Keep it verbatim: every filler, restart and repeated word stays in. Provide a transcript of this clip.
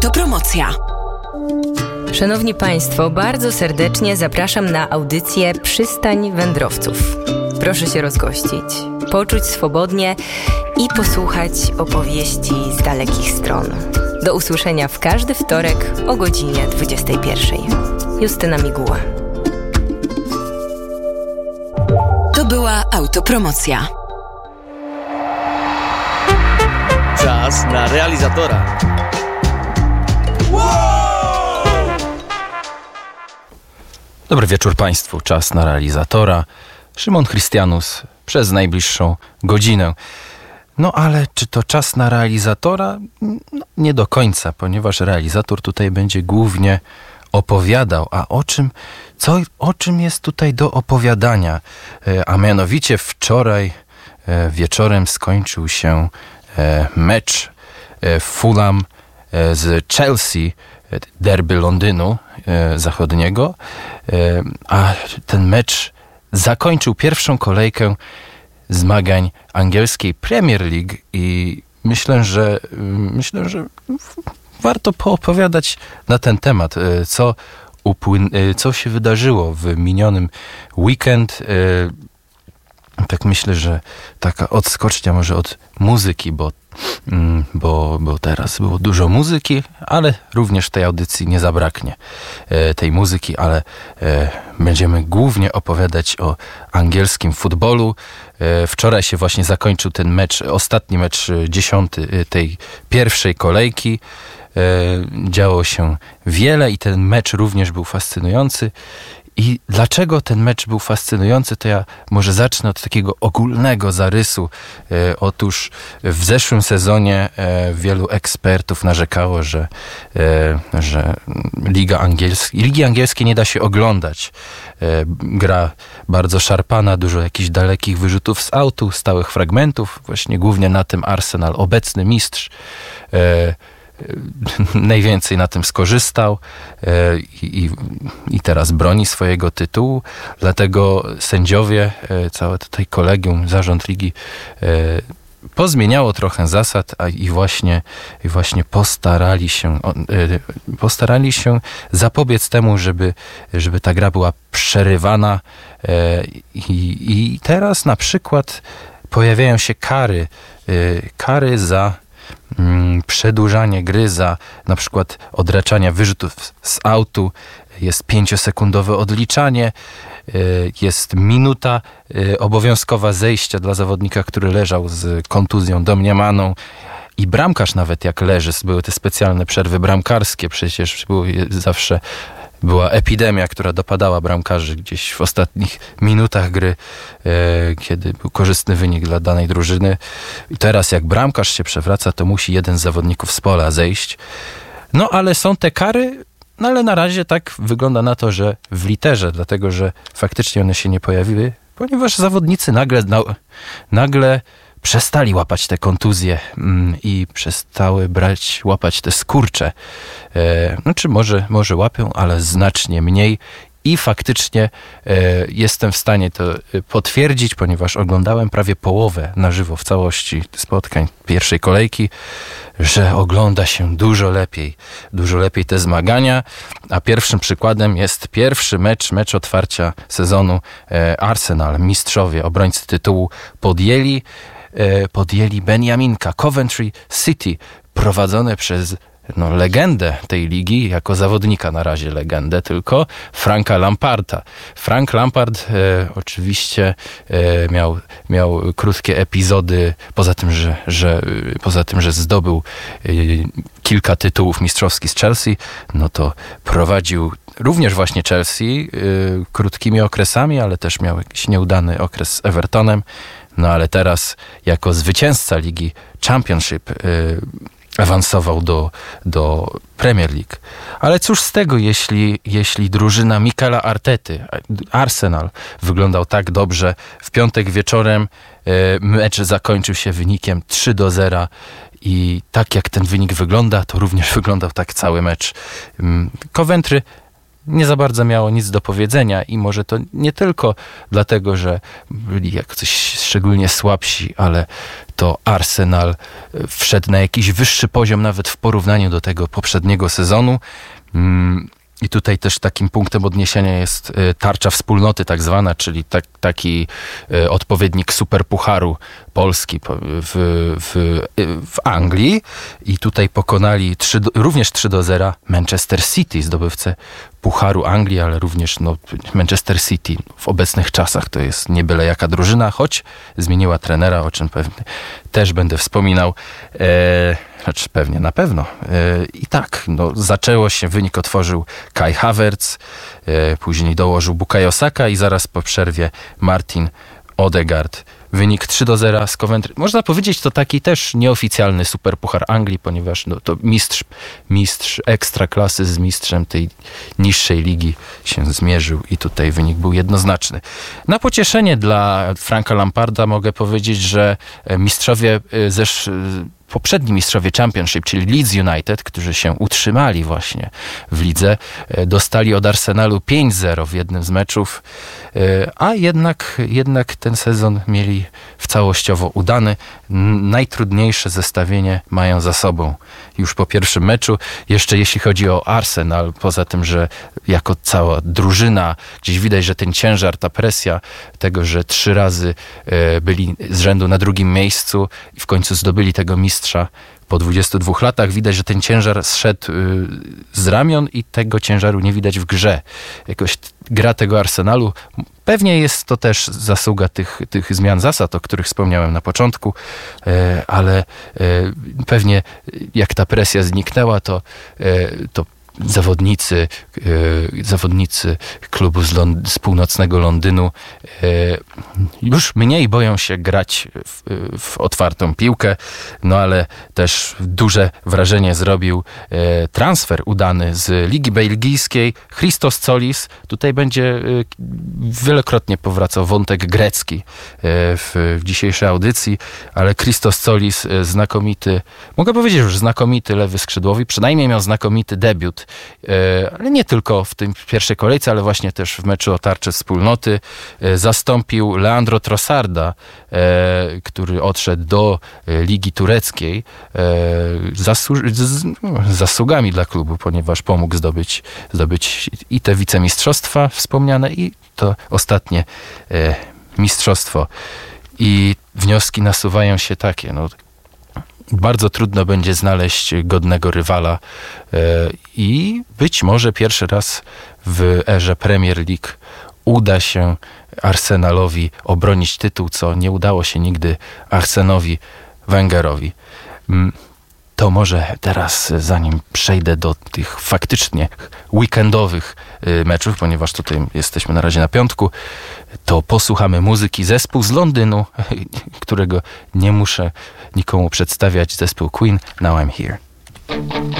Autopromocja. Szanowni Państwo, bardzo serdecznie zapraszam na audycję Przystań Wędrowców. Proszę się rozgościć, poczuć swobodnie i posłuchać opowieści z dalekich stron. Do usłyszenia w każdy wtorek o godzinie dwudziestej pierwszej. Justyna Miguła. To była autopromocja. Czas na realizatora. Dobry wieczór Państwu. Czas na realizatora. Szymon Chrystianus przez najbliższą godzinę. No ale czy to czas na realizatora? No, nie do końca, ponieważ realizator tutaj będzie głównie opowiadał. A o czym, co, o czym jest tutaj do opowiadania? A mianowicie wczoraj wieczorem skończył się mecz Fulham z Chelsea, derby Londynu Zachodniego, a ten mecz zakończył pierwszą kolejkę zmagań angielskiej Premier League i myślę, że myślę, że warto poopowiadać na ten temat, co, upłyn- co się wydarzyło w minionym weekend. Tak myślę, że taka odskocznia może od muzyki, bo, bo, bo teraz było dużo muzyki, ale również w tej audycji nie zabraknie e, tej muzyki, ale e, będziemy głównie opowiadać o angielskim futbolu. E, wczoraj się właśnie zakończył ten mecz, ostatni mecz dziesiąty tej pierwszej kolejki. E, działo się wiele i ten mecz również był fascynujący. I dlaczego ten mecz był fascynujący, to ja może zacznę od takiego ogólnego zarysu. E, otóż w zeszłym sezonie e, wielu ekspertów narzekało, że, e, że Liga Angielska, Ligi Angielskiej nie da się oglądać. E, gra bardzo szarpana, dużo jakichś dalekich wyrzutów z autu, stałych fragmentów. Właśnie głównie na tym Arsenal, obecny mistrz, e, najwięcej na tym skorzystał e, i, i teraz broni swojego tytułu. Dlatego sędziowie, e, całe tutaj kolegium, zarząd ligi e, pozmieniało trochę zasad, a i właśnie, i właśnie postarali się e, postarali się zapobiec temu, żeby, żeby ta gra była przerywana e, i, i teraz na przykład pojawiają się kary, e, kary za przedłużanie gry, za na przykład odraczania wyrzutów z autu, jest pięciosekundowe odliczanie, jest minuta obowiązkowa zejścia dla zawodnika, który leżał z kontuzją domniemaną i bramkarz nawet jak leży, były te specjalne przerwy bramkarskie, przecież były zawsze była epidemia, która dopadała bramkarzy gdzieś w ostatnich minutach gry, e, kiedy był korzystny wynik dla danej drużyny. I teraz jak bramkarz się przewraca, to musi jeden z zawodników z pola zejść. No ale są te kary, no ale na razie tak wygląda na to, że w literze, dlatego że faktycznie one się nie pojawiły, ponieważ zawodnicy nagle, na, nagle przestali łapać te kontuzje mm, i przestały brać, łapać te skurcze. E, no czy może, może łapią, ale znacznie mniej. I faktycznie e, jestem w stanie to potwierdzić, ponieważ oglądałem prawie połowę na żywo w całości spotkań pierwszej kolejki, że ogląda się dużo lepiej, dużo lepiej te zmagania. A pierwszym przykładem jest pierwszy mecz, mecz otwarcia sezonu. E, Arsenal, mistrzowie, obrońcy tytułu podjęli podjęli Beniaminka, Coventry City, prowadzone przez no, legendę tej ligi, jako zawodnika na razie legendę tylko, Franka Lamparda. Frank Lampard e, oczywiście e, miał, miał krótkie epizody, poza tym, że, że, poza tym, że zdobył e, kilka tytułów mistrzowskich z Chelsea, no to prowadził również właśnie Chelsea e, krótkimi okresami, ale też miał jakiś nieudany okres z Evertonem. No ale teraz jako zwycięzca Ligi Championship y, awansował do, do Premier League. Ale cóż z tego, jeśli, jeśli drużyna Mikela Artety, Arsenal, wyglądał tak dobrze. W piątek wieczorem y, mecz zakończył się wynikiem trzy do zera i tak jak ten wynik wygląda, to również wyglądał tak cały mecz. Coventry nie za bardzo miało nic do powiedzenia i może to nie tylko dlatego, że byli jak coś szczególnie słabsi, ale to Arsenal wszedł na jakiś wyższy poziom nawet w porównaniu do tego poprzedniego sezonu. I tutaj też takim punktem odniesienia jest tarcza wspólnoty tak zwana, czyli tak, taki odpowiednik superpucharu Polski w, w, w Anglii. I tutaj pokonali trzy, również trzy do zera Manchester City, zdobywcę Pucharu Anglii, ale również no, Manchester City w obecnych czasach to jest nie byle jaka drużyna, choć zmieniła trenera, o czym pewnie też będę wspominał. E, znaczy pewnie, na pewno. E, I tak, no, zaczęło się, wynik otworzył Kai Havertz, e, później dołożył Bukayo Saka i zaraz po przerwie Martin Odegaard. Wynik trzy do zera z Coventry. Można powiedzieć, to taki też nieoficjalny superpuchar Anglii, ponieważ no, to mistrz, mistrz ekstraklasy z mistrzem tej niższej ligi się zmierzył i tutaj wynik był jednoznaczny. Na pocieszenie dla Franka Lamparda mogę powiedzieć, że mistrzowie zesz... poprzedni mistrzowie Championship, czyli Leeds United, którzy się utrzymali właśnie w lidze, dostali od Arsenalu pięć zero w jednym z meczów, a jednak, jednak ten sezon mieli w całościowo udany. Najtrudniejsze zestawienie mają za sobą już po pierwszym meczu. Jeszcze jeśli chodzi o Arsenal, poza tym, że jako cała drużyna, gdzieś widać, że ten ciężar, ta presja tego, że trzy razy byli z rzędu na drugim miejscu i w końcu zdobyli tego mistrza po dwudziestu dwóch latach, widać, że ten ciężar zszedł z ramion i tego ciężaru nie widać w grze. Jakoś gra tego Arsenalu, pewnie jest to też zasługa tych, tych zmian zasad, o których wspomniałem na początku, ale pewnie jak ta presja zniknęła, to, to zawodnicy, e, zawodnicy klubu z, Lond- z północnego Londynu e, już mniej boją się grać w, w otwartą piłkę, no ale też duże wrażenie zrobił e, transfer udany z Ligi Belgijskiej Christos Tzolis. Tutaj będzie e, wielokrotnie powracał wątek grecki e, w, w dzisiejszej audycji, ale Christos Tzolis e, znakomity, mogę powiedzieć już znakomity lewy skrzydłowy, przynajmniej miał znakomity debiut, ale nie tylko w tym pierwszej kolejce, ale właśnie też w meczu o tarczę wspólnoty. Zastąpił Leandro Trossarda, który odszedł do Ligi Tureckiej zasłu- z zasługami dla klubu, ponieważ pomógł zdobyć, zdobyć i te wicemistrzostwa wspomniane i to ostatnie mistrzostwo. I wnioski nasuwają się takie, no bardzo trudno będzie znaleźć godnego rywala i być może pierwszy raz w erze Premier League uda się Arsenalowi obronić tytuł, co nie udało się nigdy Arsenowi Wengerowi. To może teraz, zanim przejdę do tych faktycznie weekendowych meczów, ponieważ tutaj jesteśmy na razie na piątku, to posłuchamy muzyki. Zespół z Londynu, którego nie muszę nikomu przedstawiać, zespół Queen, Now I'm Here.